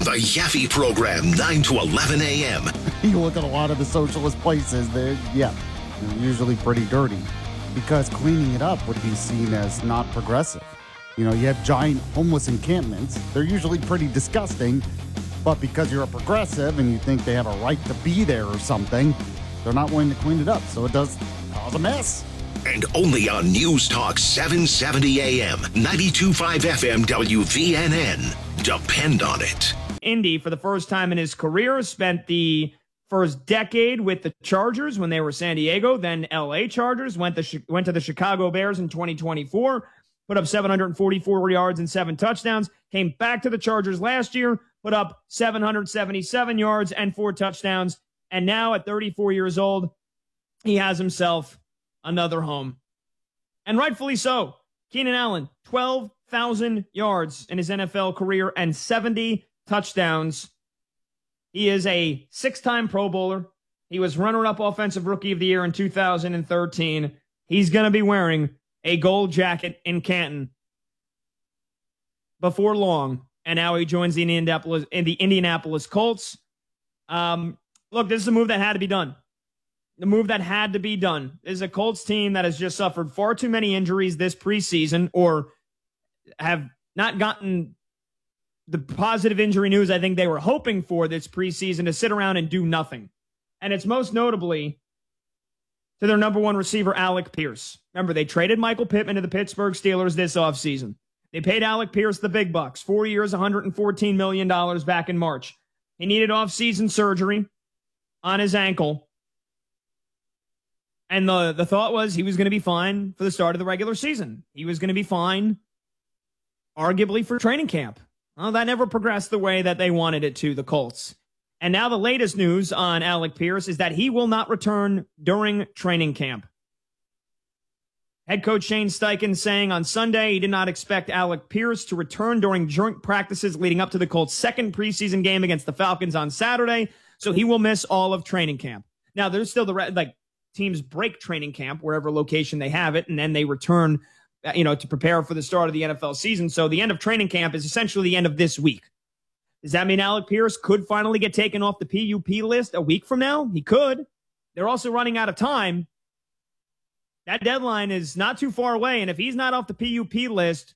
The Yaffe Program, 9 to 11 a.m. You look at a lot of the socialist places, they're usually pretty dirty because cleaning it up would be seen as not progressive. You know, you have giant homeless encampments. They're usually pretty disgusting, but because you're a progressive and you think they have a right to be there or something, they're not willing to clean it up. So it does cause a mess. And only on News Talk 770 AM, 92.5 FM WVNN. Depend on it. Indy, for the first time in his career, spent the first decade with the Chargers when they were San Diego, then LA Chargers, went to the Chicago Bears in 2024, put up 744 yards and 7 touchdowns, came back to the Chargers last year, put up 777 yards and 4 touchdowns, and now at 34 years old, he has himself another home. And rightfully so. Keenan Allen, 12,000 yards in his NFL career and 70 touchdowns. He is a 6-time Pro Bowler. He was runner-up Offensive Rookie of the Year in 2013. He's going to be wearing a gold jacket in Canton before long, and now he joins the Indianapolis Colts. Look, this is a move that had to be done. The move that had to be done. This is a Colts team that has just suffered far too many injuries this preseason, or have not gotten the positive injury news I think they were hoping for this preseason to sit around and do nothing. And it's most notably to their number one receiver, Alec Pierce. Remember, they traded Michael Pittman to the Pittsburgh Steelers this offseason. They paid Alec Pierce the big bucks, 4 years, $114 million back in March. He needed offseason surgery on his ankle. And the thought was he was going to be fine for the start of the regular season. He was going to be fine, arguably, for training camp. Well, that never progressed the way that they wanted it to, the Colts. And now the latest news on Alec Pierce is that he will not return during training camp. Head coach Shane Steichen saying on Sunday he did not expect Alec Pierce to return during joint practices leading up to the Colts' second preseason game against the Falcons on Saturday, so he will miss all of training camp. Now, there's still teams break training camp wherever location they have it, and then they return to prepare for the start of the NFL season. So the end of training camp is essentially the end of this week. Does that mean Alec Pierce could finally get taken off the PUP list a week from now? He could. They're also running out of time. That deadline is not too far away, and if he's not off the PUP list,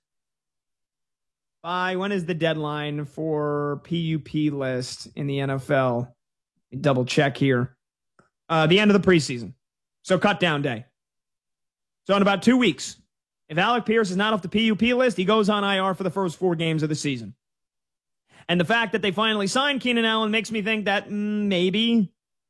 when is the deadline for PUP list in the NFL? Let me double check here. The end of the preseason. So cut down day. So in about 2 weeks, if Alec Pierce is not off the PUP list, he goes on IR for the first 4 games of the season. And the fact that they finally signed Keenan Allen makes me think that maybe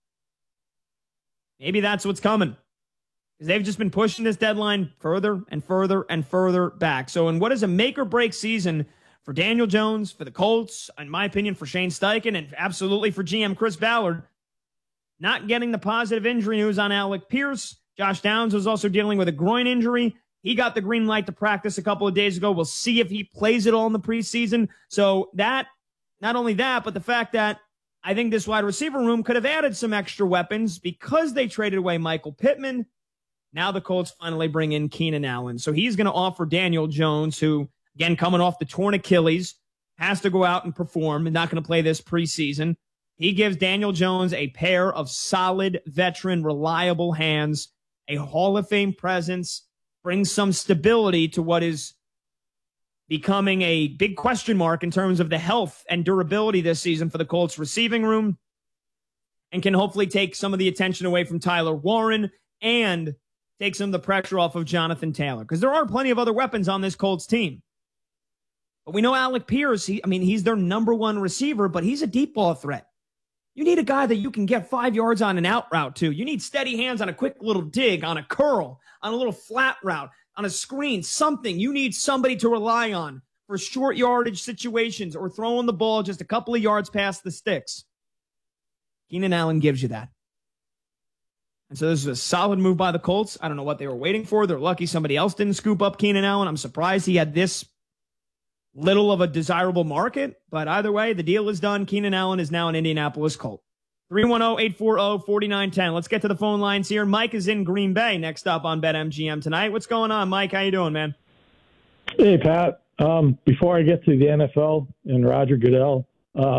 that's what's coming. Because they've just been pushing this deadline further and further and further back. So in what is a make-or-break season for Daniel Jones, for the Colts, in my opinion, for Shane Steichen, and absolutely for GM Chris Ballard, not getting the positive injury news on Alec Pierce. Josh Downs was also dealing with a groin injury. He got the green light to practice a couple of days ago. We'll see if he plays it all in the preseason. So that, not only that, but the fact that I think this wide receiver room could have added some extra weapons because they traded away Michael Pittman. Now the Colts finally bring in Keenan Allen. So he's going to offer Daniel Jones, who, again, coming off the torn Achilles, has to go out and perform and not going to play this preseason. He gives Daniel Jones a pair of solid, veteran, reliable hands, a Hall of Fame presence, brings some stability to what is becoming a big question mark in terms of the health and durability this season for the Colts receiving room, and can hopefully take some of the attention away from Tyler Warren and take some of the pressure off of Jonathan Taylor, because there are plenty of other weapons on this Colts team. But we know Alec Pierce, he's their number one receiver, but he's a deep ball threat. You need a guy that you can get 5 yards on an out route to. You need steady hands on a quick little dig, on a curl, on a little flat route, on a screen, something. You need somebody to rely on for short yardage situations or throwing the ball just a couple of yards past the sticks. Keenan Allen gives you that. And so this is a solid move by the Colts. I don't know what they were waiting for. They're lucky somebody else didn't scoop up Keenan Allen. I'm surprised he had this little of a desirable market, but either way, the deal is done. Keenan Allen is now an Indianapolis Colt. 310-840-4910. Let's get to the phone lines here. Mike is in Green Bay next up on BetMGM tonight. What's going on, Mike? How you doing, man? Hey, Pat. Before I get to the NFL and Roger Goodell,